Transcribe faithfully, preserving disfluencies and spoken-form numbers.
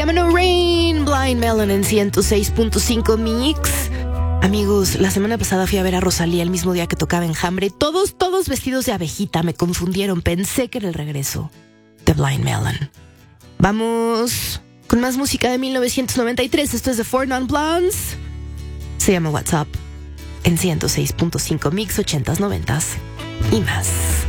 llama No Rain, Blind Melon en ciento seis punto cinco Mix. Amigos, la semana pasada fui a ver a Rosalía el mismo día que tocaba Enjambre. Todos, todos vestidos de abejita. Me confundieron. Pensé que era el regreso de Blind Melon. Vamos con más música de mil novecientos noventa y tres. Esto es de Four Non Blondes. Se llama What's Up en ciento seis punto cinco Mix, ochentas, noventas y más.